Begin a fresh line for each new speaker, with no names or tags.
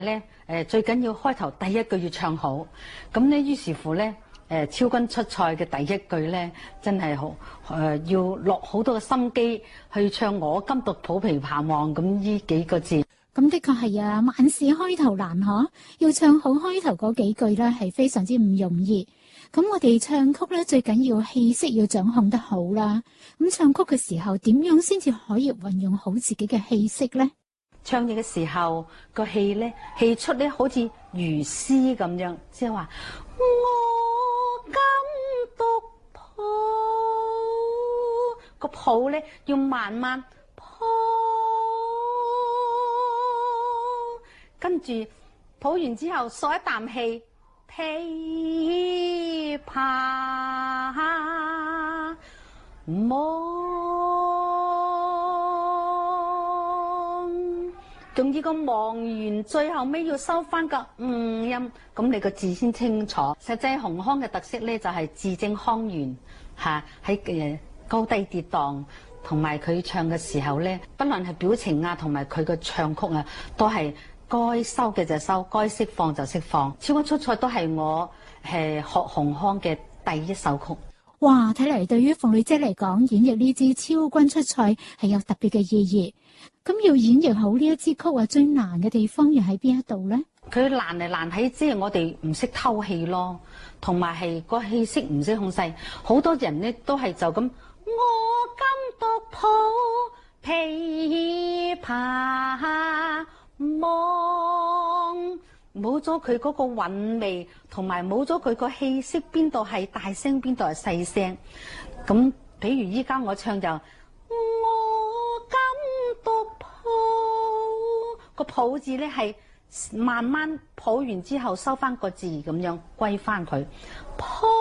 咧最緊要開頭第一句要唱好，咁咧於是乎咧超君出塞嘅第一句咧真係好要落好多嘅心機去唱我今獨抱琵琶望咁呢幾個字。
咁的確係啊，萬事開頭難嗬，要唱好開頭嗰幾句咧係非常之唔容易。咁我哋唱曲咧最緊要氣息要掌控得好啦。咁唱曲嘅時候點樣先至可以運用好自己嘅氣息咧？
唱嘢嘅時候個氣咧氣出咧好似如絲咁樣，即係話我今獨抱，個抱咧要慢慢抱，跟住抱完之後嗦一啖氣，琵琶望，仲要個望完最後尾要收翻個音，咁你個字先清楚。實際洪康嘅特色咧就係字正腔圓嚇，喺高低跌宕，同埋佢唱嘅時候咧，不論係表情啊，同埋佢個唱曲啊，都係該收嘅就收，該釋放就釋放。超君出塞都係我學洪康嘅第一首曲。
哇！睇嚟對於鳳女姐嚟講，演繹呢支超君出塞係有特別嘅意義。咁要演繹好呢一支曲啊，最難嘅地方又喺邊一度咧？
佢難係難喺即係我哋唔識偷氣咯，同埋係個氣息唔識控制。好多人咧都係就咁，我今獨抱琵琶望，冇咗佢嗰個韻味，同埋冇咗佢個氣息，邊度係大聲，邊度係細聲。咁比如依家我唱就我今獨抱，個抱字咧係慢慢抱完之後收翻個字咁樣歸翻佢，抱